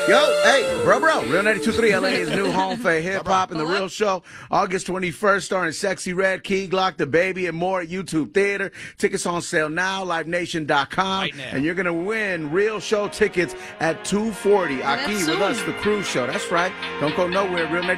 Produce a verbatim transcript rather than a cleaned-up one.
Yo, hey, bro, bro. Real ninety-two point three L A's new home for hip-hop and The Real Show. August twenty-first, starring Sexy Red, Key Glock, The Baby, and more at YouTube Theater. Tickets on sale now, live nation dot com. Right now. And you're going to win Real Show tickets at two forty. Well, that's Aki with soon. us, The Cruise Show. That's right. Don't go nowhere. Real